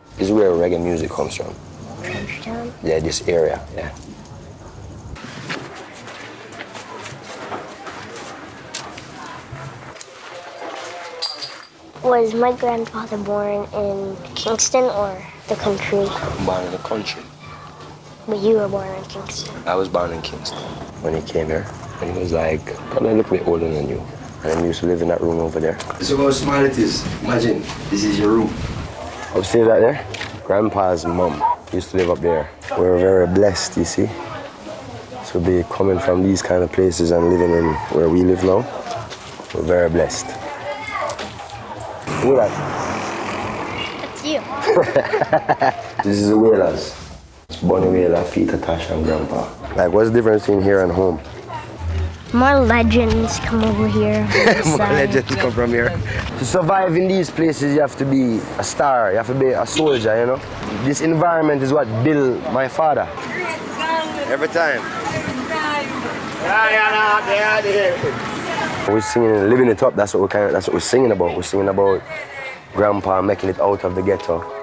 This is where reggae music comes from. Trenchtown? Yeah, this area, yeah. Was my grandfather born in Kingston or the country? Born in the country. But you were born in Kingston. I was born in Kingston. When he came here, and he was like, probably a little bit older than you. And he used to live in that room over there. So how small it is. Imagine, this is your room. Upstairs right there, Grandpa's mom used to live up there. We were very blessed, you see, to be coming from these kind of places and living in where we live now. We're very blessed. Who that? That's you. This is the Whalers. Bonnie Whaler, Peter Tosh, and Grandpa. Like, what's the difference between here and home? More legends come over here. More legends come from here. To survive in these places, you have to be a star. You have to be a soldier, you know? This environment is what built my father. Every time. We're singing, living it up. That's what we're singing about. We're singing about Grandpa making it out of the ghetto.